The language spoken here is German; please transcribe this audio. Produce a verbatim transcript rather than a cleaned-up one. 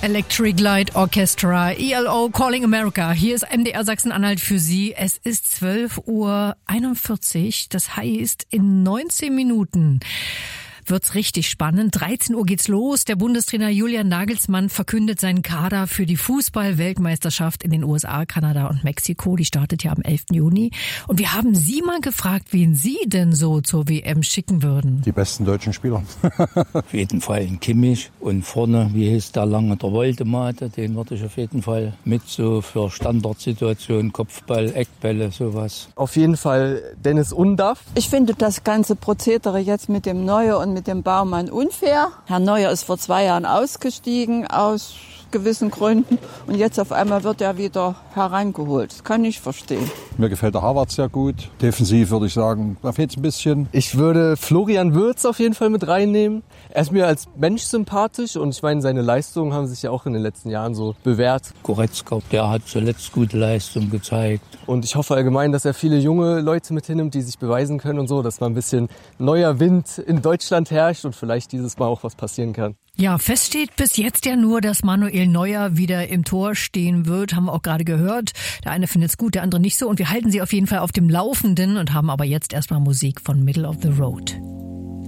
Electric Light Orchestra, E L O Calling America. Hier ist M D R Sachsen-Anhalt für Sie. Es ist zwölf Uhr einundvierzig. Das heißt, in neunzehn Minuten wird's richtig spannend. dreizehn Uhr geht's los. Der Bundestrainer Julian Nagelsmann verkündet seinen Kader für die Fußball-Weltmeisterschaft in den U S A, Kanada und Mexiko. Die startet ja am elften Juni. Und wir haben Sie mal gefragt, wen Sie denn so zur W M schicken würden. Die besten deutschen Spieler. Auf jeden Fall ein Kimmich. Und vorne, wie hieß der lange, der Woldemate, den würde ich auf jeden Fall mit so für Standardsituationen, Kopfball, Eckbälle, sowas. Auf jeden Fall Dennis Undaff. Ich finde das ganze Prozedere jetzt mit dem Neuer und mit dem Baumann unfair. Herr Neuer ist vor zwei Jahren ausgestiegen aus gewissen Gründen und jetzt auf einmal wird er wieder herangeholt. Das kann ich verstehen. Mir gefällt der Harvard sehr gut. Defensiv würde ich sagen, da fehlt es ein bisschen. Ich würde Florian Wirtz auf jeden Fall mit reinnehmen. Er ist mir als Mensch sympathisch und ich meine, seine Leistungen haben sich ja auch in den letzten Jahren so bewährt. Goretzka, der hat zuletzt gute Leistung gezeigt. Und ich hoffe allgemein, dass er viele junge Leute mit hinnimmt, die sich beweisen können und so, dass mal ein bisschen neuer Wind in Deutschland herrscht und vielleicht dieses Mal auch was passieren kann. Ja, fest steht bis jetzt ja nur, dass Manuel Neuer wieder im Tor stehen wird. Haben wir auch gerade gehört. Der eine findet es gut, der andere nicht so. Und wir halten Sie auf jeden Fall auf dem Laufenden und haben aber jetzt erstmal Musik von Middle of the Road.